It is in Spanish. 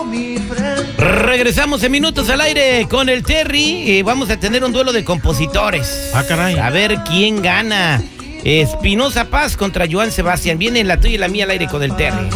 Regresamos en minutos al aire con el Terry. Vamos a tener un duelo de compositores. Ah, caray. A ver quién gana. Espinoza Paz contra Joan Sebastián. Viene la tuya y la mía al aire con el Terry.